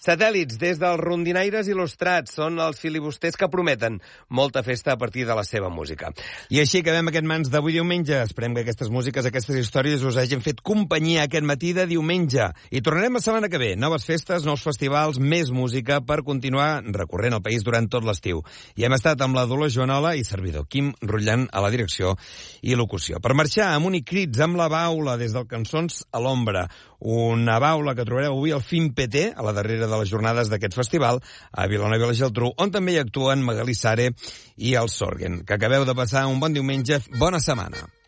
Satèl·lits des dels rondinaires il·lustrats són els filibusters que prometen molta festa a partir de la seva música. I així acabem aquest mans d'avui diumenge. Esperem que aquestes músiques, aquestes històries us hagin fet companyia aquest matí de diumenge. I tornarem la setmana que ve. Noves festes, nous festivals, més música per continuar recorrent el país durant tot l'estiu. I hem estat amb la Dolors Joanola i servidor Quim Rutllant a la direcció i locució. Per marxar amb un i crits amb la baula des del Cançons a l'Ombra. Una baula que trobareu avui al FIMPT, a la darrera de les jornades d'aquest festival, a Vilanova i la Geltrú, on també hi actuen Magalí Sare i el Sorgen. Que acabeu de passar un bon diumenge. Bona setmana.